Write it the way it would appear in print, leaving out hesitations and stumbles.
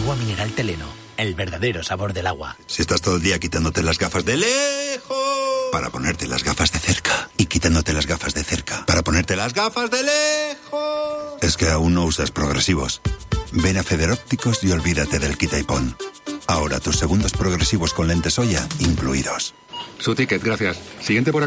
Agua mineral Teleno, el verdadero sabor del agua. Si estás todo el día quitándote las gafas de lejos para ponerte las gafas de cerca y quitándote las gafas de cerca para ponerte las gafas de lejos, es que aún no usas progresivos. Ven a Federópticos y olvídate del quita y pon. Ahora tus segundos progresivos con lentes Oya incluidos. Su ticket, gracias. Siguiente por aquí.